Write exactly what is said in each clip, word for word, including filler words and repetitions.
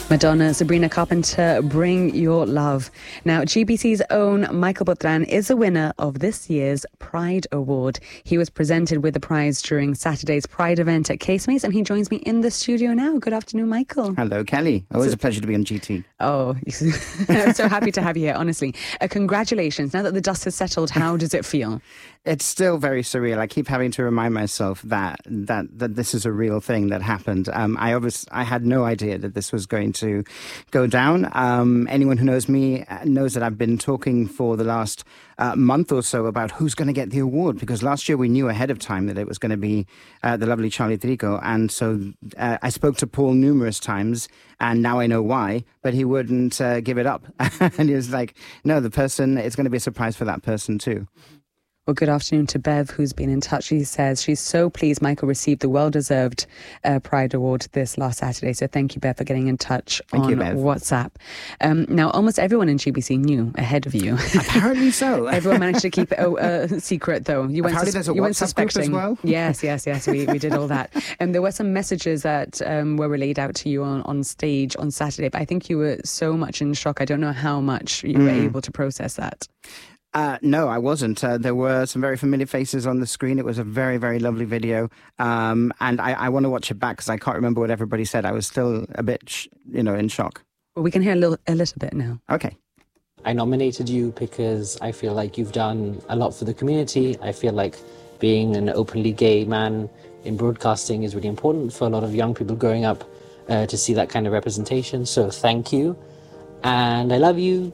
Madonna, Sabrina Carpenter, Bring Your Love. Now, G B C's own Michael Butran is the winner of this year's Pride Award. He was presented with the prize during Saturday's Pride event at Casemates, and he joins me in the studio now. Good afternoon, Michael. Hello, Kelly. Always a pleasure to be on G T. Oh, I'm so happy to have you here, honestly. Uh, congratulations. Now that the dust has settled, how does it feel? It's still very surreal. I keep having to remind myself that that, that this is a real thing that happened. Um, I obviously I had no idea that this was going to go down. Um, anyone who knows me knows that I've been talking for the last uh, month or so about who's going to get the award, because last year we knew ahead of time that it was going to be uh, the lovely Charlie Trico. And so uh, I spoke to Paul numerous times, and now I know why, but he wouldn't uh, give it up. And he was like, no, the person, it's going to be a surprise for that person too. Well, good afternoon to Bev, who's been in touch. She says she's so pleased Michael received the well-deserved uh, Pride Award this last Saturday. So thank you, Bev, for getting in touch thank on you, Bev. WhatsApp. Um, now, almost everyone in G B C knew ahead of you. Apparently so. Everyone managed to keep it a uh, secret, though. You Apparently went there's a you went WhatsApp group as well? Yes, yes, yes. We, we did all that. And there were some messages that um, were relayed out to you on, on stage on Saturday. But I think you were so much in shock. I don't know how much you mm. were able to process that. Uh, no, I wasn't. Uh, there were some very familiar faces on the screen. It was a very, very lovely video. Um, and I, I want to watch it back because I can't remember what everybody said. I was still a bit, sh- you know, in shock. Well, we can hear a little, a little bit now. Okay. I nominated you because I feel like you've done a lot for the community. I feel like being an openly gay man in broadcasting is really important for a lot of young people growing up uh, to see that kind of representation. So thank you. And I love you.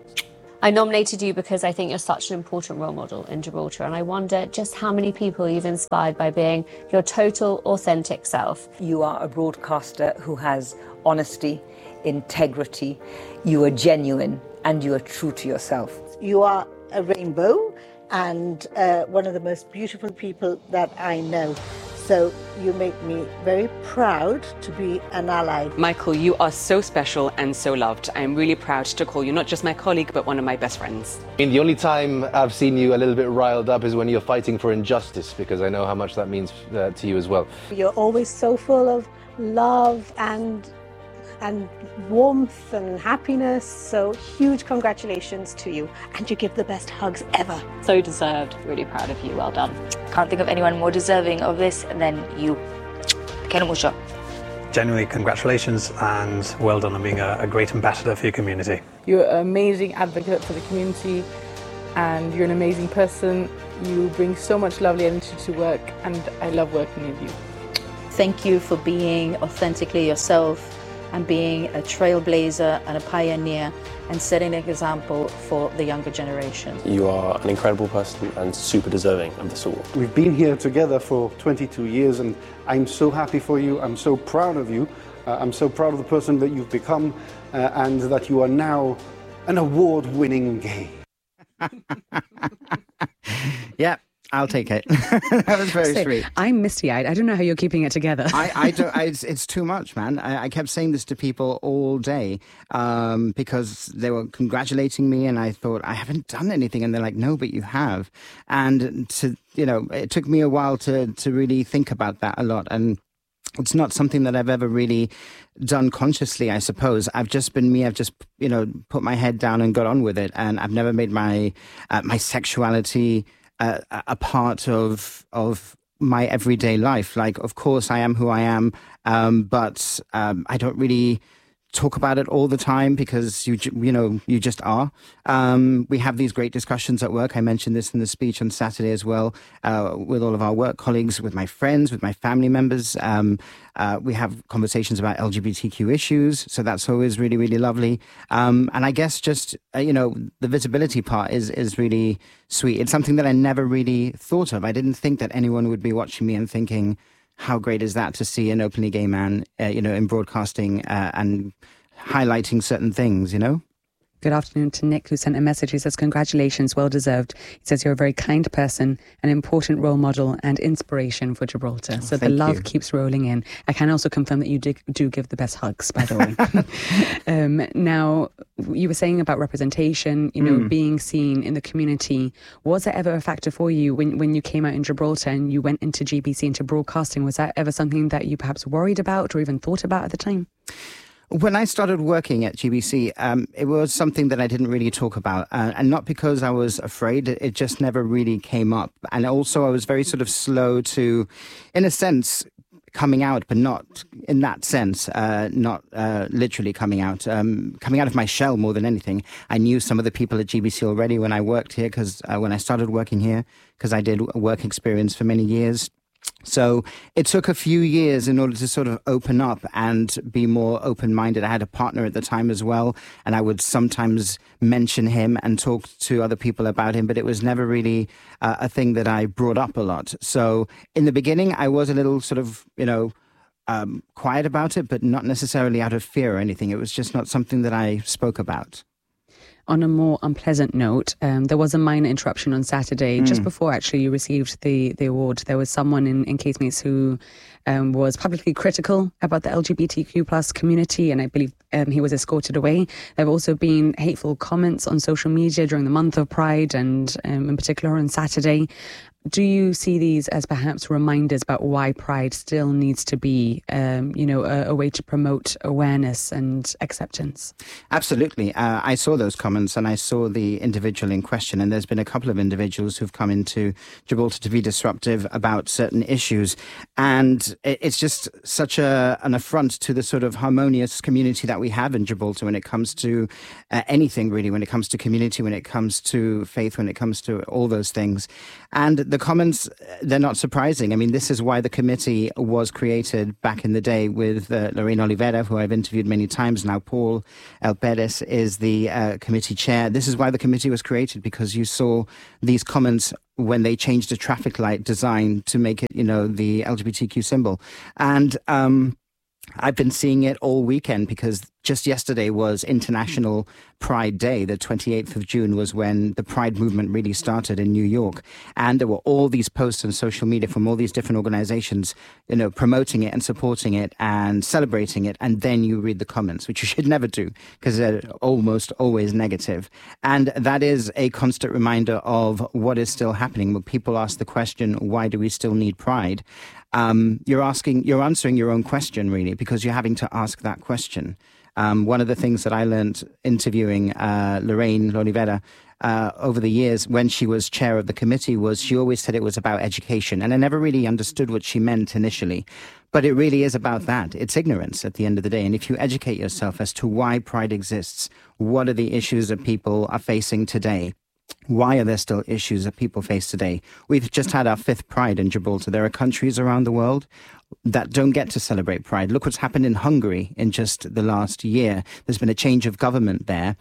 I nominated you because I think you're such an important role model in Gibraltar, and I wonder just how many people you've inspired by being your total, authentic self. You are a broadcaster who has honesty, integrity, you are genuine, and you are true to yourself. You are a rainbow and uh, one of the most beautiful people that I know. So you make me very proud to be an ally. Michael, you are so special and so loved. I'm really proud to call you not just my colleague, but one of my best friends. I mean, the only time I've seen you a little bit riled up is when you're fighting for injustice, because I know how much that means uh, to you as well. You're always so full of love and and warmth and happiness, so huge congratulations to you, and you give the best hugs ever. So deserved. Really proud of you. Well done. Can't think of anyone more deserving of this than you. Ken Musha. Genuinely congratulations and well done on being a, a great ambassador for your community. You're an amazing advocate for the community and you're an amazing person. You bring so much lovely energy to work and I love working with you. Thank you for being authentically yourself and being a trailblazer and a pioneer and setting an example for the younger generation. You are an incredible person and super deserving of this award. We've been here together for twenty-two years and I'm so happy for you. I'm so proud of you. Uh, I'm so proud of the person that you've become uh, and that you are now an award-winning gay. Yeah. I'll take it. That was very Say, sweet. I'm misty-eyed. I don't know how you're keeping it together. I, I don't. I, it's, it's too much, man. I, I kept saying this to people all day um, because they were congratulating me, and I thought I haven't done anything, and they're like, "No, but you have." And to you know, it took me a while to to really think about that a lot, and it's not something that I've ever really done consciously, I suppose. I've just been me. I've just, you know, put my head down and got on with it, and I've never made my uh, my sexuality Uh, a part of of my everyday life. Like, of course, I am who I am, um, but um, I don't really talk about it all the time because you you know you just are. Um, we have these great discussions at work. I mentioned this in the speech on Saturday as well, uh, with all of our work colleagues, with my friends, with my family members. Um, uh, we have conversations about L G B T Q issues, so that's always really really lovely. Um, and I guess just uh, you know the visibility part is is really sweet. It's something that I never really thought of. I didn't think that anyone would be watching me and thinking, how great is that to see an openly gay man, uh, you know, in broadcasting uh, and highlighting certain things, you know? Good afternoon to Nick, who sent a message. He says, congratulations, well deserved. He says you're a very kind person, an important role model and inspiration for Gibraltar. Oh, so the love you. keeps rolling in. I can also confirm that you do, do give the best hugs, by the way. um, now, you were saying about representation, you know, mm. being seen in the community. Was that ever a factor for you when, when you came out in Gibraltar and you went into G B C, into broadcasting? Was that ever something that you perhaps worried about or even thought about at the time? When I started working at G B C, um, it was something that I didn't really talk about. Uh, and not because I was afraid, it just never really came up. And also I was very sort of slow to, in a sense, coming out, but not in that sense, uh, not uh, literally coming out, um, coming out of my shell more than anything. I knew some of the people at G B C already when I worked here, because uh, when I started working here, because I did work experience for many years. So it took a few years in order to sort of open up and be more open-minded. I had a partner at the time as well, and I would sometimes mention him and talk to other people about him, but it was never really uh, a thing that I brought up a lot. So in the beginning, I was a little sort of, you know, um, quiet about it, but not necessarily out of fear or anything. It was just not something that I spoke about. On a more unpleasant note, um, there was a minor interruption on Saturday, mm. just before actually you received the, the award. There was someone in, in Casemates who um, was publicly critical about the L G B T Q plus community, and I believe um, he was escorted away. There have also been hateful comments on social media during the month of Pride, and um, in particular on Saturday. Do you see these as perhaps reminders about why Pride still needs to be, um, you know, a, a way to promote awareness and acceptance? Absolutely. Uh, I saw those comments and I saw the individual in question, and there's been a couple of individuals who've come into Gibraltar to be disruptive about certain issues. And it's just such a, an affront to the sort of harmonious community that we have in Gibraltar when it comes to uh, anything, really, when it comes to community, when it comes to faith, when it comes to all those things. And the comments, they're not surprising. I mean, this is why the committee was created back in the day with uh, Lorraine Oliveira, who I've interviewed many times now. Paul El Perez is the uh, committee chair. This is why the committee was created, because you saw these comments when they changed the traffic light design to make it, you know, the L G B T Q symbol. And um, I've been seeing it all weekend, because just yesterday was International Pride Day. The twenty-eighth of June was when the Pride movement really started in New York. And there were all these posts on social media from all these different organizations, you know, promoting it and supporting it and celebrating it. And then you read the comments, which you should never do, because they're almost always negative. And that is a constant reminder of what is still happening. When people ask the question, why do we still need Pride? Um, you're asking, you're answering your own question, really, because you're having to ask that question. Um, one of the things that I learned interviewing uh, Lorraine Oliveira uh, over the years when she was chair of the committee was she always said it was about education. And I never really understood what she meant initially. But it really is about that. It's ignorance at the end of the day. And if you educate yourself as to why Pride exists, what are the issues that people are facing today, why are there still issues that people face today? We've just had our fifth Pride in Gibraltar. There are countries around the world that don't get to celebrate Pride. Look what's happened in Hungary in just the last year. There's been a change of government there,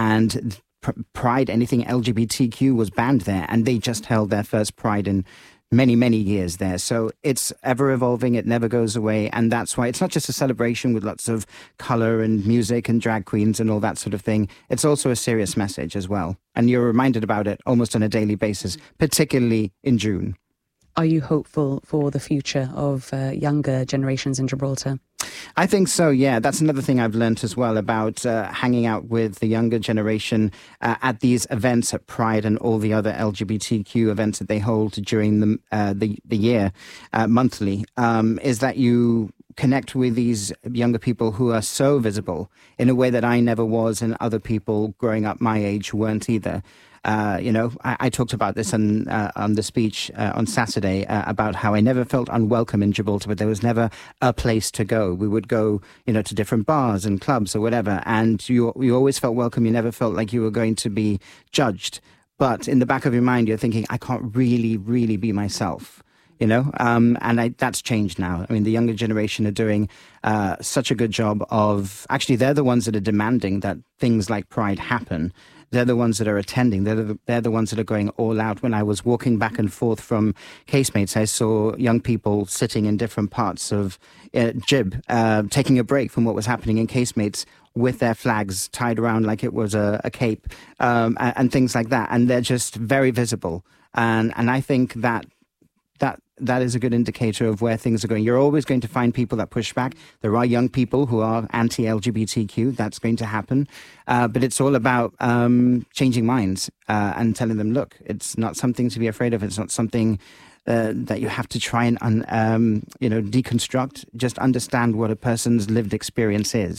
and Pride, anything L G B T Q, was banned there, and they just held their first Pride in many, many years there. So it's ever evolving. It never goes away. And that's why it's not just a celebration with lots of color and music and drag queens and all that sort of thing. It's also a serious message as well. And you're reminded about it almost on a daily basis, particularly in June. Are you hopeful for the future of uh, younger generations in Gibraltar? I think so, yeah. That's another thing I've learned as well about uh, hanging out with the younger generation uh, at these events at Pride and all the other L G B T Q events that they hold during the uh, the, the year, uh, monthly, um, is that you connect with these younger people who are so visible in a way that I never was, and other people growing up my age weren't either. Uh, you know, I, I talked about this on, uh, on the speech uh, on Saturday uh, about how I never felt unwelcome in Gibraltar, but there was never a place to go. We would go, you know, to different bars and clubs or whatever, and you you always felt welcome. You never felt like you were going to be judged. But in the back of your mind, you're thinking, I can't really, really be myself. You know, um, and I, that's changed now. I mean, the younger generation are doing uh, such a good job of, actually, they're the ones that are demanding that things like Pride happen. They're the ones that are attending. They're the, they're the ones that are going all out. When I was walking back and forth from Casemates, I saw young people sitting in different parts of uh, Gib, uh, taking a break from what was happening in Casemates with their flags tied around like it was a, a cape, um, and, and things like that. And they're just very visible. And, and I think that that that is a good indicator of where things are going. You're always going to find people that push back. There are young people who are anti-L G B T Q. That's going to happen. Uh, but it's all about um, changing minds uh, and telling them, look, it's not something to be afraid of. It's not something uh, that you have to try and, un, um, you know, deconstruct. Just understand what a person's lived experience is.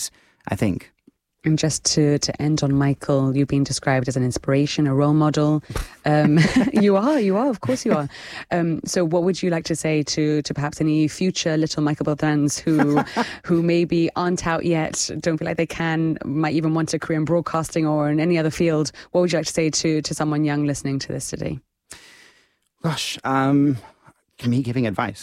I think. And just to, to end on Michael, you've been described as an inspiration, a role model. Um, you are, you are, of course you are. Um, so what would you like to say to, to perhaps any future little Michael Beltrans who who maybe aren't out yet, don't feel like they can, might even want a career in broadcasting or in any other field? What would you like to say to, to someone young listening to this today? Gosh, um... me giving advice.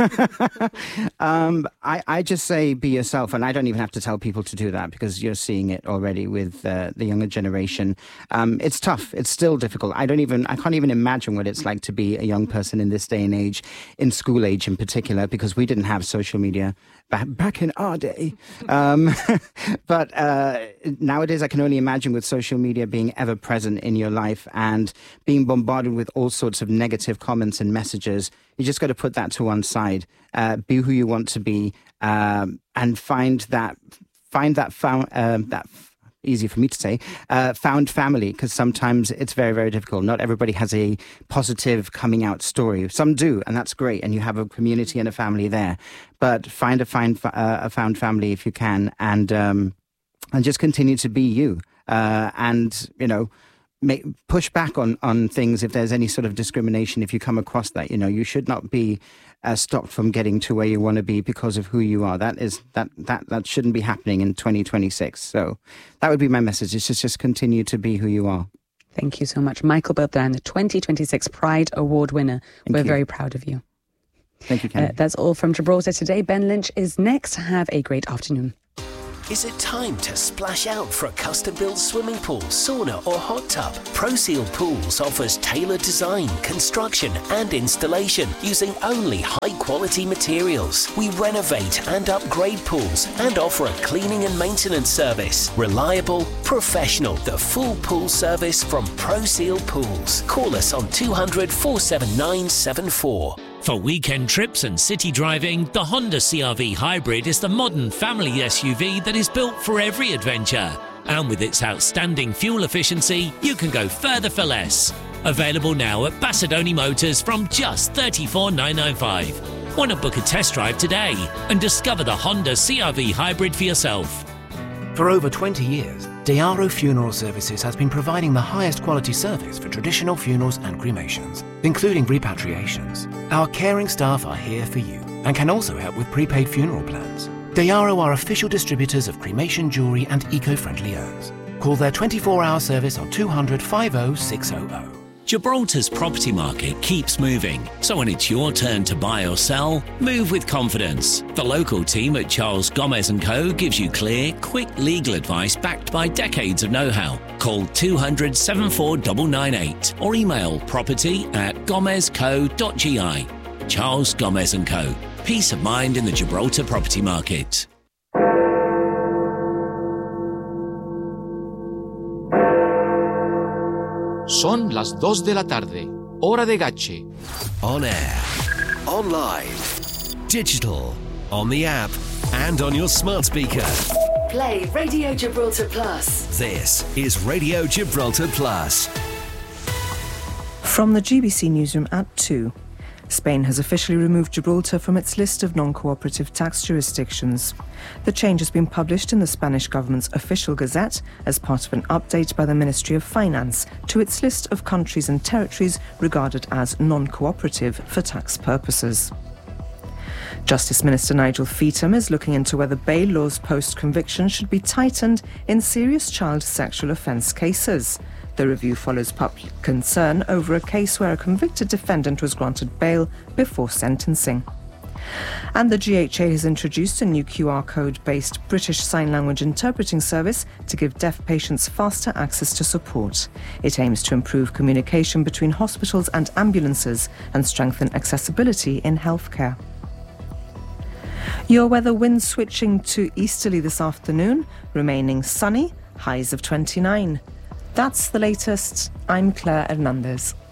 um, I, I just say be yourself, and I don't even have to tell people to do that because you're seeing it already with uh, the younger generation. Um, it's tough. It's still difficult. I don't even, I can't even imagine what it's like to be a young person in this day and age, in school age in particular, because we didn't have social media back, back in our day. Um, but uh, nowadays I can only imagine with social media being ever present in your life and being bombarded with all sorts of negative comments and messages. You just got to put that to one side. Uh, be who you want to be, um, and find that find that found uh, that easy for me to say uh, found family. Because sometimes it's very very difficult. Not everybody has a positive coming out story. Some do, and that's great. And you have a community and a family there. But find a find uh, a found family if you can, and um, and just continue to be you. Uh, and you know. Make, push back on, on things if there's any sort of discrimination. If you come across that, you know, you should not be uh, stopped from getting to where you want to be because of who you are. That is that that that shouldn't be happening in twenty twenty-six. So that would be my message. It's just just continue to be who you are. Thank you so much, Michael Beltran, the twenty twenty-six Pride Award winner. Thank We're you. very proud of you. Thank you, Ken. Uh, that's all from Gibraltar today. Ben Lynch is next. Have a great afternoon. Is it time to splash out for a custom-built swimming pool, sauna or hot tub? ProSeal Pools offers tailored design, construction and installation using only high-quality materials. We renovate and upgrade pools and offer a cleaning and maintenance service. Reliable, professional, the full pool service from ProSeal Pools. Call us on two hundred, four seven nine seven four. For weekend trips and city driving, the Honda C R V Hybrid is the modern family S U V that is built for every adventure. And with its outstanding fuel efficiency, you can go further for less. Available now at Bassadoni Motors from just thirty-four thousand nine hundred ninety-five. Want to book a test drive today and discover the Honda C R V Hybrid for yourself. For over twenty years, Dearo Funeral Services has been providing the highest quality service for traditional funerals and cremations, including repatriations. Our caring staff are here for you and can also help with prepaid funeral plans. Dearo are official distributors of cremation jewellery and eco-friendly urns. Call their twenty-four hour service on two hundred, fifty, six hundred. Gibraltar's property market keeps moving, so when it's your turn to buy or sell, move with confidence. The local team at Charles Gomez and Co gives you clear, quick legal advice backed by decades of know-how. Call two hundred, seventy-four nine nine eight or email property at gomezco dot g i. Charles Gomez and Co. Peace of mind in the Gibraltar property market. Son las dos de la tarde, hora de Gache. On air, online, digital, on the app, and on your smart speaker. Play Radio Gibraltar Plus. This is Radio Gibraltar Plus. From the G B C newsroom at two. Spain has officially removed Gibraltar from its list of non-cooperative tax jurisdictions. The change has been published in the Spanish government's official gazette as part of an update by the Ministry of Finance to its list of countries and territories regarded as non-cooperative for tax purposes. Justice Minister Nigel Feetham is looking into whether bail laws post-conviction should be tightened in serious child sexual offence cases. The review follows public concern over a case where a convicted defendant was granted bail before sentencing. And the G H A has introduced a new Q R code-based British Sign Language interpreting service to give deaf patients faster access to support. It aims to improve communication between hospitals and ambulances and strengthen accessibility in healthcare. Your weather: winds switching to easterly this afternoon, remaining sunny, highs of twenty-nine. That's the latest. I'm Claire Hernandez.